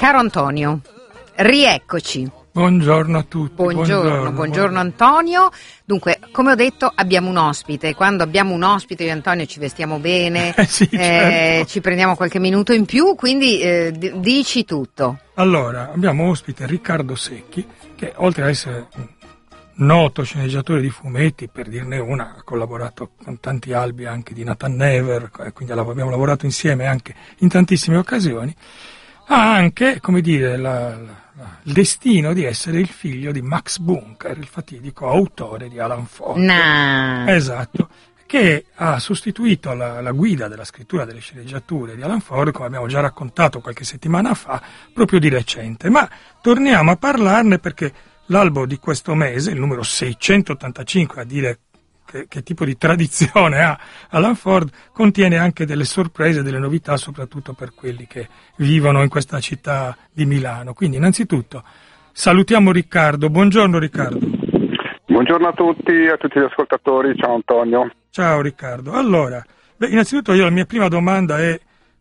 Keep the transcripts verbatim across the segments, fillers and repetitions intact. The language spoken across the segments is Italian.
Caro Antonio, rieccoci. Buongiorno a tutti. Buongiorno, buongiorno, buongiorno, buongiorno Antonio. Dunque, come ho detto, abbiamo un ospite. Quando abbiamo un ospite, io e Antonio ci vestiamo bene, Eh sì, eh, certo. ci prendiamo qualche minuto in più, quindi eh, d- dici tutto. Allora, abbiamo ospite Riccardo Secchi, che oltre a essere un noto sceneggiatore di fumetti, per dirne una, ha collaborato con tanti albi anche di Nathan Never, quindi abbiamo lavorato insieme anche in tantissime occasioni. Ha anche, come dire, la, la, la, il destino di essere il figlio di Max Bunker, il fatidico autore di Alan Ford. Nah. Esatto, che ha sostituito la, la guida della scrittura delle sceneggiature di Alan Ford, come abbiamo già raccontato qualche settimana fa, proprio di recente. Ma torniamo a parlarne perché l'albo di questo mese, il numero seicentottantacinque, a dire che, che tipo di tradizione ha Alan Ford, contiene anche delle sorprese, delle novità, soprattutto per quelli che vivono in questa città di Milano. Quindi innanzitutto salutiamo Riccardo. Buongiorno Riccardo. Buongiorno a tutti, a tutti gli ascoltatori. Ciao Antonio. Ciao Riccardo. Allora, beh, innanzitutto io la mia prima domanda è: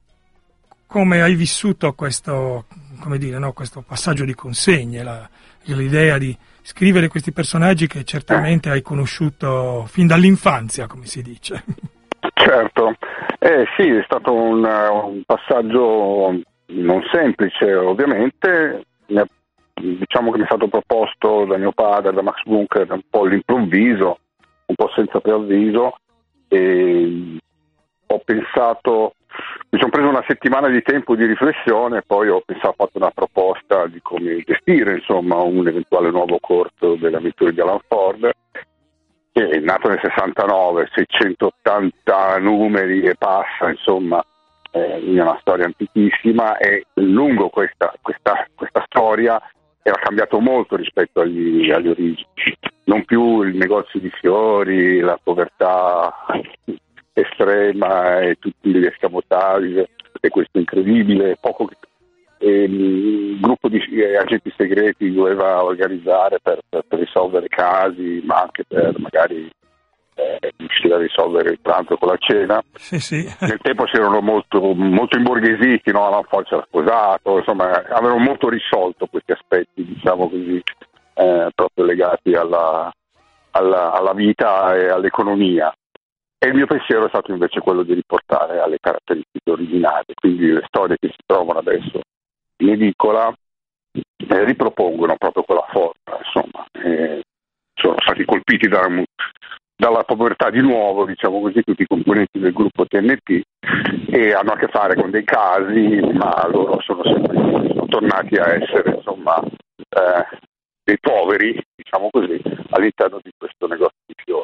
come hai vissuto questo, come dire, no, questo passaggio di consegne, la, l'idea di scrivere questi personaggi che certamente hai conosciuto fin dall'infanzia, come si dice? Certo, eh, sì, è stato un, un passaggio non semplice, ovviamente. Diciamo che mi è stato proposto da mio padre, da Max Bunker, un po' all'improvviso, un po' senza preavviso, e ho pensato, mi sono preso una settimana di tempo di riflessione, poi ho pensato, ho fatto una proposta di come gestire, insomma, un eventuale nuovo corso delle avventure di Alan Ford, che è nato nel sessantanove, seicentottanta numeri e passa, insomma, è una storia antichissima, e lungo questa, questa, questa storia era cambiato molto rispetto agli, agli origini. Non più il negozio di fiori, la povertà estrema e tutti gli escamotage e questo incredibile poco eh, il gruppo di eh, agenti segreti doveva organizzare per, per, per risolvere casi, ma anche per magari eh, riuscire a risolvere il pranzo con la cena. Sì, sì. Nel tempo si erano molto, molto imborghesiti, no? Alan Ford c'era sposato, insomma avevano molto risolto questi aspetti, diciamo così, eh, proprio legati alla, alla, alla vita e all'economia. E il mio pensiero è stato invece quello di riportare alle caratteristiche originali, quindi le storie che si trovano adesso in edicola eh, ripropongono proprio quella forma, insomma, eh, sono stati colpiti da, dalla povertà di nuovo, diciamo così, tutti i componenti del gruppo T N T, e hanno a che fare con dei casi, ma loro sono sempre sono tornati a essere, insomma, eh, dei poveri, diciamo così, all'interno di questo negozio di fiori.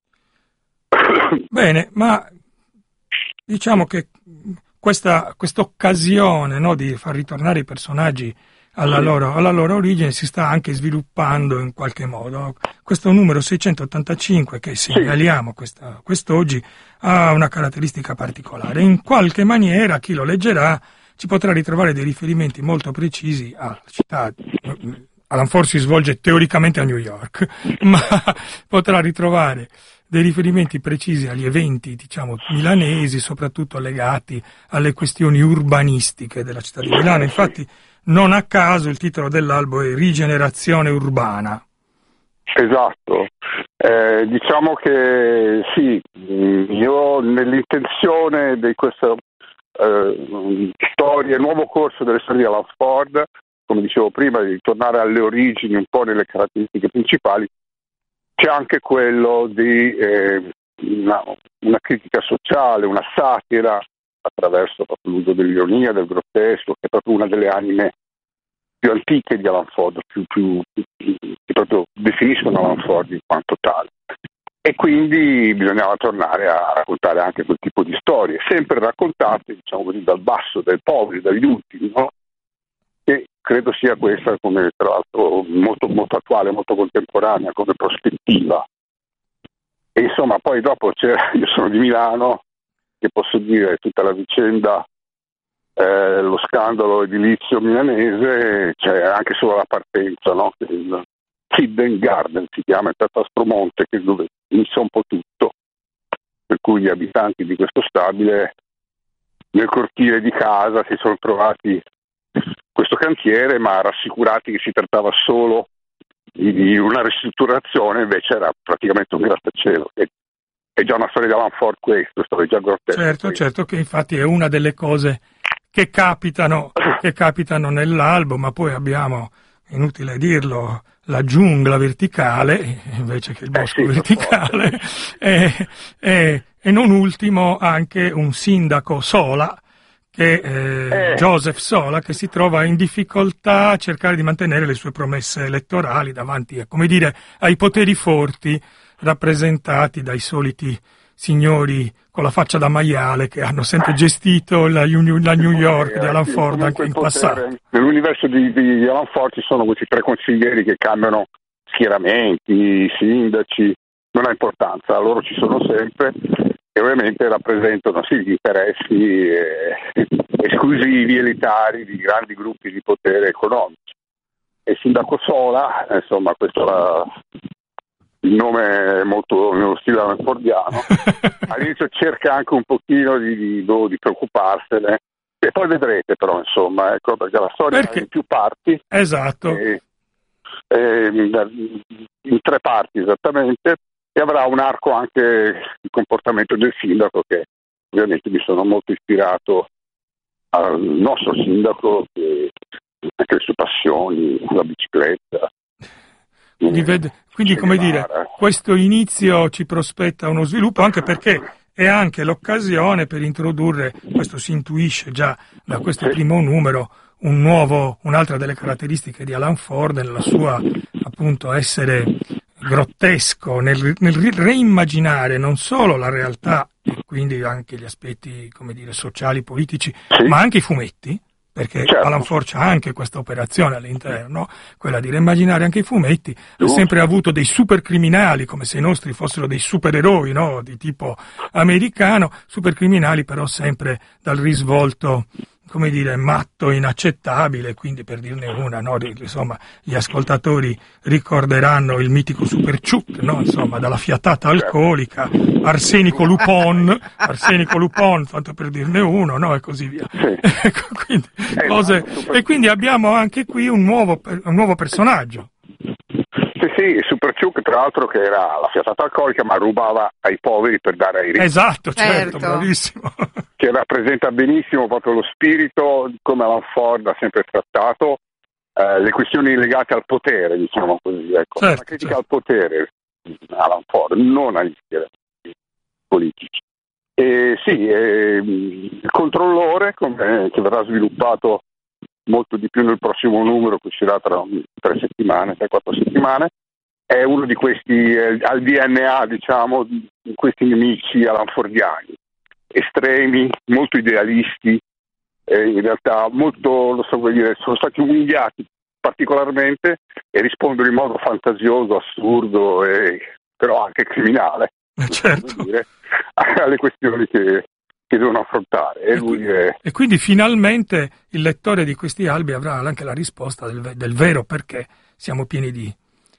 Bene, ma diciamo che questa occasione, no, di far ritornare i personaggi alla, sì. loro, alla loro origine si sta anche sviluppando in qualche modo. Questo numero seicentottantacinque che segnaliamo questa, quest'oggi ha una caratteristica particolare. In qualche maniera chi lo leggerà ci potrà ritrovare dei riferimenti molto precisi alla città. Alan Ford si svolge teoricamente a New York, ma potrà ritrovare dei riferimenti precisi agli eventi, diciamo, milanesi, soprattutto legati alle questioni urbanistiche della città di Milano. Infatti, non a caso il titolo dell'albo è Rigenerazione urbana. Esatto, eh, diciamo che sì, io nell'intenzione di questa eh, storia, nuovo corso delle storie di Alan Ford, come dicevo prima, di tornare alle origini un po' nelle caratteristiche principali, c'è anche quello di eh, una, una critica sociale, una satira attraverso proprio l'uso dell'ironia, del grottesco, che è proprio una delle anime più antiche di Alan Ford, più, più, più, che proprio definiscono Alan Ford in quanto tale. E quindi bisognava tornare a raccontare anche quel tipo di storie, sempre raccontate, diciamo così, dal basso, dai poveri, dagli ultimi, no? E credo sia questa, come tra l'altro molto, molto attuale, molto contemporanea come prospettiva. E insomma, poi dopo c'è, io sono di Milano, che posso dire tutta la vicenda, eh, lo scandalo edilizio milanese, c'è anche solo la partenza, no? Il Hidden Garden si chiama, in Piazza Aspromonte, che è dove inizia un po' tutto, per cui gli abitanti di questo stabile nel cortile di casa si sono trovati questo cantiere, ma rassicurati che si trattava solo di, di una ristrutturazione, invece era praticamente un grattacielo. E, è già una storia di Alan Ford questo, storia già grottesca. Certo, questo. certo, che infatti è una delle cose che capitano, che capitano nell'albo, ma poi abbiamo, inutile dirlo, la giungla verticale, invece che il bosco eh sì, verticale, e, e, e non ultimo anche un sindaco Sola, che eh, eh. Joseph Sola, che si trova in difficoltà a cercare di mantenere le sue promesse elettorali davanti a, come dire, ai poteri forti rappresentati dai soliti signori con la faccia da maiale che hanno sempre gestito la, la New York di Alan Ford anche in passato. Nell'universo di, di Alan Ford ci sono questi tre consiglieri che cambiano schieramenti, sindaci, non ha importanza, loro ci sono sempre e ovviamente rappresentano sì, gli interessi eh, esclusivi, elitari di grandi gruppi di potere economici. E il sindaco Sola, insomma, questo la, il nome è molto nello stile alanfordiano, all'inizio cerca anche un pochino di, di, di preoccuparsene e poi vedrete però insomma, ecco, perché la storia perché? è in più parti, esatto, e, e, in tre parti esattamente, e avrà un arco anche il comportamento del sindaco, che ovviamente mi sono molto ispirato al nostro sindaco, che anche le sue passioni, la bicicletta. Quindi, vede, quindi come dire, questo inizio ci prospetta uno sviluppo, anche perché è anche l'occasione per introdurre, questo si intuisce già da questo primo numero, un nuovo, un'altra delle caratteristiche di Alan Ford, nella sua appunto essere grottesco, nel, nel reimmaginare non solo la realtà e quindi anche gli aspetti, come dire, sociali, politici, sì. ma anche i fumetti. Perché certo. Alan Ford c'ha anche questa operazione all'interno, quella di reimmaginare anche i fumetti, ha sempre avuto dei super criminali, come se i nostri fossero dei supereroi, no? Di tipo americano, super criminali però sempre dal risvolto, come dire, matto, inaccettabile, quindi per dirne una, no? Insomma, gli ascoltatori ricorderanno il mitico Super Ciuc, no? Insomma, dalla fiatata alcolica, Arsenico Lupin, Arsenico Lupin, tanto per dirne uno, no? E così via. Sì. quindi, cose... E quindi abbiamo anche qui un nuovo, un nuovo personaggio. Sì, sì, Super Ciuc, tra l'altro, che era la fiatata alcolica, ma rubava ai poveri per dare ai ricchi. Esatto, certo, certo. bravissimo. Che rappresenta benissimo proprio lo spirito, come Alan Ford ha sempre trattato, eh, le questioni legate al potere, diciamo così. Ecco. Certo, Una critica certo. al potere, Alan Ford, non agli schieramenti politici. E sì, eh, il controllore, come, che verrà sviluppato molto di più nel prossimo numero, che uscirà tra tre settimane, tre quattro settimane, è uno di questi, eh, al D N A, diciamo, di questi nemici alanfordiani, estremi, molto idealisti, eh, in realtà molto, lo so come dire, sono stati umiliati particolarmente e rispondono in modo fantasioso, assurdo, e, però anche criminale, Certo. dire, alle questioni che, che devono affrontare. E, e, lui qui, è... e quindi finalmente il lettore di questi albi avrà anche la risposta del, del vero perché siamo pieni di,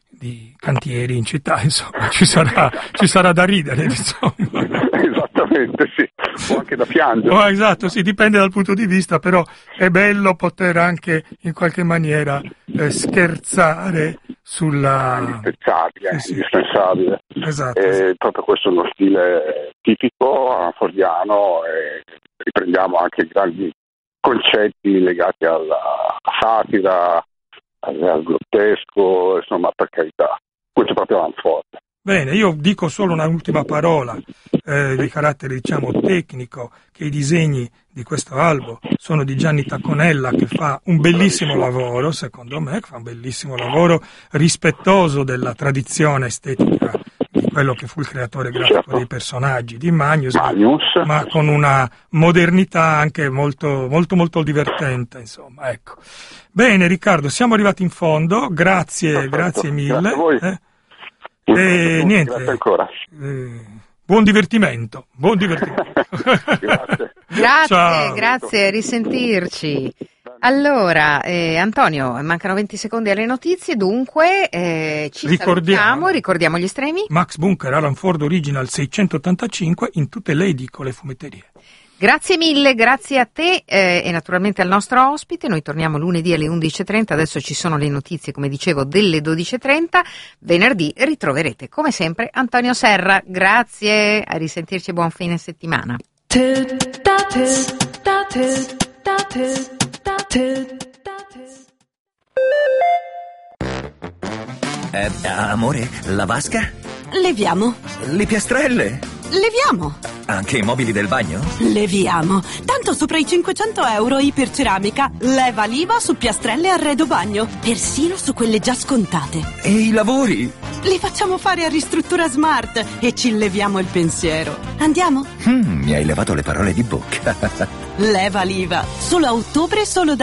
di cantieri in città, insomma, ci sarà, ci sarà da ridere, insomma. Esattamente, sì, o anche da piangere. Oh, esatto, sì, dipende dal punto di vista, però è bello poter anche in qualche maniera eh, scherzare sulla... Indispensabile, sì, sì. indispensabile. Esatto, E sì. proprio questo è uno stile tipico alanfordiano, e riprendiamo anche i grandi concetti legati alla satira, al, al grottesco, insomma, per carità. Questo è proprio Alan Ford. Bene, io dico solo un'ultima parola eh, di carattere, diciamo, tecnico, che i disegni di questo albo sono di Gianni Tacconella, che fa un bellissimo lavoro, secondo me, fa un bellissimo lavoro rispettoso della tradizione estetica di quello che fu il creatore grafico certo. dei personaggi di Magnus, Magnus, ma con una modernità anche molto, molto, molto divertente, insomma, ecco. Bene, Riccardo, siamo arrivati in fondo, grazie, perfetto. grazie mille. Grazie a voi. Eh. E niente, grazie ancora. Eh, buon divertimento, buon divertimento. Grazie. Grazie, Ciao. grazie, risentirci. Allora, eh, Antonio, mancano venti secondi alle notizie, dunque eh, ci Ricordiamo. salutiamo, ricordiamo gli estremi. Max Bunker, Alan Ford Original seicentottantacinque in tutte le edicole fumetterie. Grazie mille, grazie a te eh, e naturalmente al nostro ospite. Noi torniamo lunedì alle undici e trenta, adesso ci sono le notizie, come dicevo, delle dodici e trenta. Venerdì ritroverete come sempre Antonio Serra. Grazie, a risentirci e buon fine settimana. Eh, amore, la vasca? Leviamo. Le piastrelle? Leviamo. Anche i mobili del bagno? Leviamo. Tanto sopra i cinquecento euro Iperceramica. Leva l'I V A su piastrelle e arredo bagno. Persino su quelle già scontate. E i lavori? Li facciamo fare a Ristruttura Smart e ci leviamo il pensiero. Andiamo? Mm, mi hai levato le parole di bocca. Leva l'I V A. Solo a ottobre, solo da